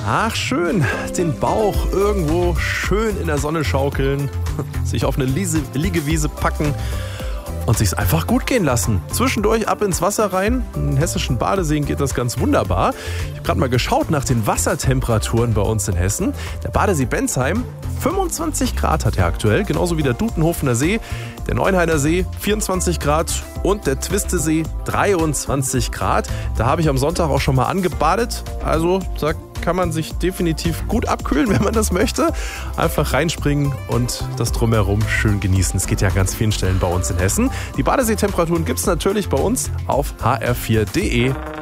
Ach, schön. Den Bauch irgendwo schön in der Sonne schaukeln, sich auf eine Liegewiese packen und sich's einfach gut gehen lassen. Zwischendurch ab ins Wasser rein. In hessischen Badeseen geht das ganz wunderbar. Ich habe gerade mal geschaut nach den Wassertemperaturen bei uns in Hessen. Der Badesee Bensheim, 25 Grad hat er aktuell, genauso wie der Dutenhofener See, der Neunhainer See 24 Grad und der Twistesee 23 Grad. Da habe ich am Sonntag auch schon mal angebadet. Also kann man sich definitiv gut abkühlen, wenn man das möchte. Einfach reinspringen und das Drumherum schön genießen. Es geht ja an ganz vielen Stellen bei uns in Hessen. Die Badeseetemperaturen gibt es natürlich bei uns auf hr4.de.